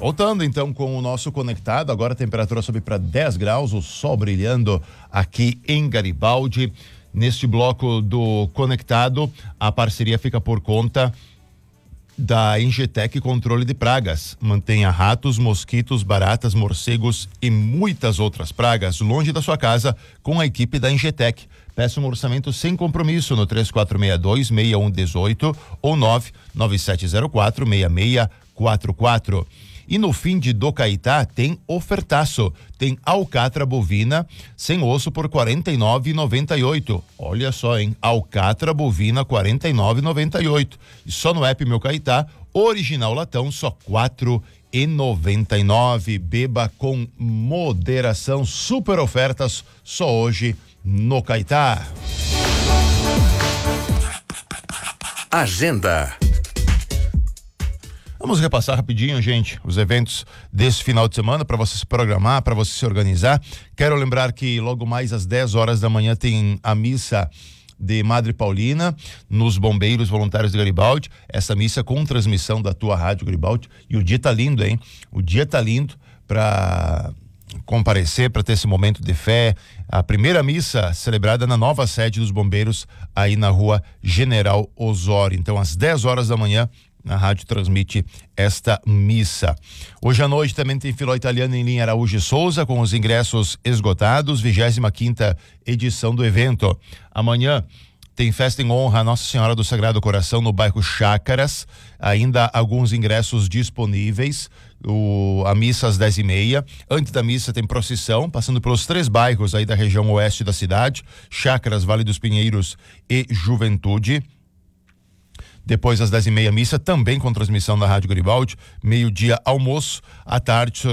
Voltando então com o nosso conectado, agora a temperatura sobe para 10 graus, o sol brilhando aqui em Garibaldi. Neste bloco do conectado, a parceria fica por conta da Engetec Controle de Pragas. Mantenha ratos, mosquitos, baratas, morcegos e muitas outras pragas longe da sua casa com a equipe da Engetec. Peça um orçamento sem compromisso no 3462-6118 ou 99704-6644. E no fim de Docaitá tem ofertaço. Tem alcatra bovina sem osso por R$ 49,98. Olha só, hein? Alcatra bovina R$ 49,98. E só no app Meu Caetá, original latão, só R$ 4,99. Beba com moderação. Super ofertas só hoje no Caetá. Agenda. Vamos repassar rapidinho, gente, os eventos desse final de semana para você se programar, para você se organizar. Quero lembrar que logo mais às 10 horas da manhã tem a missa de Madre Paulina nos Bombeiros Voluntários de Garibaldi. Essa missa com transmissão da tua Rádio Garibaldi. E o dia tá lindo, hein? O dia tá lindo para comparecer, para ter esse momento de fé. A primeira missa celebrada na nova sede dos Bombeiros aí na Rua General Osório. Então, às 10 horas da manhã, a rádio transmite esta missa. Hoje à noite também tem Filó Italiano em linha Araújo e Souza, com os ingressos esgotados, 25ª edição do evento. Amanhã tem festa em honra a Nossa Senhora do Sagrado Coração no bairro Chácaras, ainda alguns ingressos disponíveis. A missa às 10h30. Antes da missa tem procissão, passando pelos 3 bairros aí da região oeste da cidade: Chácaras, Vale dos Pinheiros e Juventude. Depois, às 10h30, missa, também com transmissão da Rádio Garibaldi. Meio-dia, almoço. À tarde,